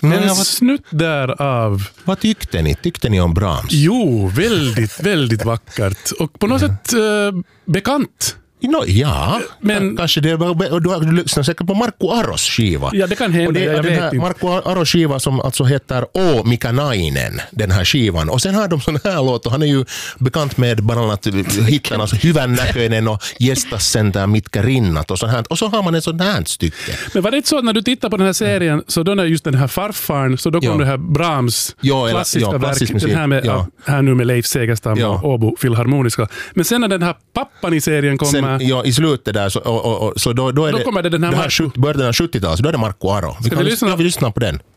En snutt där av... Vad tyckte ni? Tyckte ni om Brahms? Jo, väldigt, väldigt vackert. Och på något sätt bekant. Ja, men kanske det var, du lyssnar säkert på Markku Aros skiva. Ja, det kan hända, och det är den här Markku Aros skiva som alltså heter Å Mika Nainen, den här skivan. Och sen har de sån här låt, och han är ju bekant med bland annat hittarna Hyvän näköinen och Gästas sentään mitkä rinnat och sånt här. Och så har man en sån här stycke. Men var det inte så att när du tittar på den här serien, så då när just den här farfarn, så då kom det här Brahms klassiska verk, musik. Den här med, här nu med Leif Segerstam och Åbo Filharmoniska. Men sen när den här pappan i serien kommer... Ja, i slutet där så då är då kommer det den här början av 70-talet, så då är det Markku Aro. Vi lyssnar på den.